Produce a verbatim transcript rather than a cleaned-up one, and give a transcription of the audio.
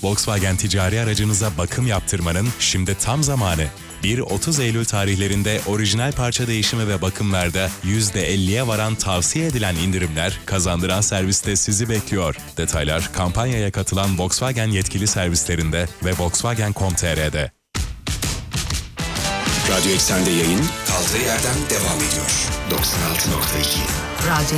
Volkswagen ticari aracınıza bakım yaptırmanın şimdi tam zamanı. bir otuz Eylül tarihlerinde orijinal parça değişimi ve bakımlarda yüzde elliye varan tavsiye edilen indirimler kazandıran serviste sizi bekliyor. Detaylar kampanyaya katılan Volkswagen yetkili servislerinde ve volkswagen nokta com nokta tr'de. Radyo Eksen'de yayın kaldığı yerden devam ediyor. doksan altı nokta iki. Radyo